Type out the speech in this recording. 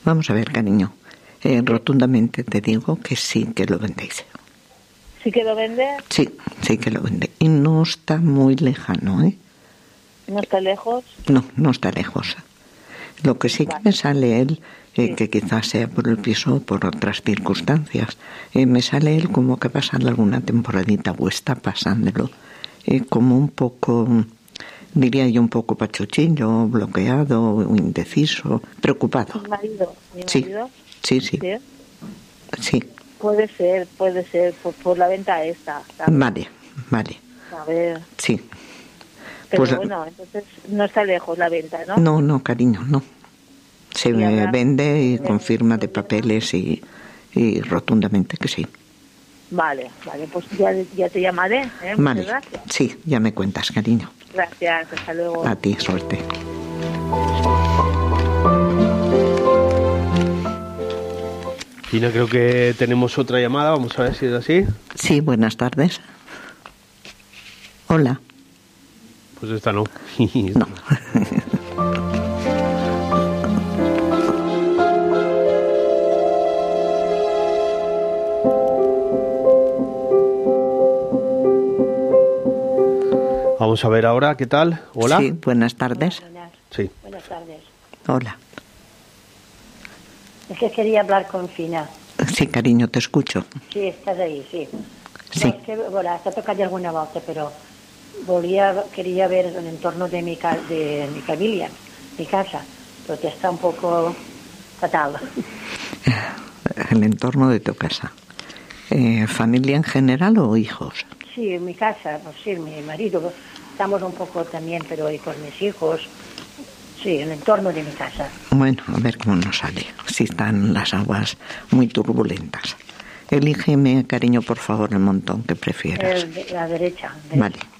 Vamos a ver, cariño. Rotundamente te digo que sí que lo vendéis. ¿Sí que lo vende? Sí, sí que lo vende. Y no está muy lejano, ¿eh? ¿No está lejos? No, no está lejos. Lo que sí que me sale él, que quizás sea por el piso o por otras circunstancias, me sale él como que pasando alguna temporadita o está pasándolo, como un poco, diría yo, un poco pachuchillo, bloqueado, o indeciso, preocupado. ¿Mi marido? Sí, sí. Sí. Puede ser, por la venta esta, ¿sabes? Vale. A ver. Sí. Pero pues, bueno, entonces no está lejos la venta, ¿no? No, cariño, no. Se vende y confirma de papeles y rotundamente que sí. Vale, pues ya te llamaré, ¿eh? Vale. Muchas gracias. Sí, ya me cuentas, cariño. Gracias, hasta luego. A ti, suerte. Fina, creo que tenemos otra llamada, vamos a ver si es así. Sí, buenas tardes. Hola. Pues esta no. No. Vamos a ver ahora, ¿qué tal? Hola. Sí, buenas tardes. Sí. Buenas tardes. Hola. Es que quería hablar con Fina. Sí, cariño, te escucho. Sí, estás ahí, sí. Sí. No, es que, bueno, hasta tocar alguna volta, pero quería ver el entorno de mi familia, mi casa, porque está un poco fatal. El entorno de tu casa. ¿Familia en general o hijos? Sí, en mi casa, pues sí, mi marido, estamos un poco también, pero y con mis hijos, sí, el entorno de mi casa. Bueno, a ver cómo nos sale, si están las aguas muy turbulentas. Elígeme, cariño, por favor, el montón que prefieras. La derecha. Vale.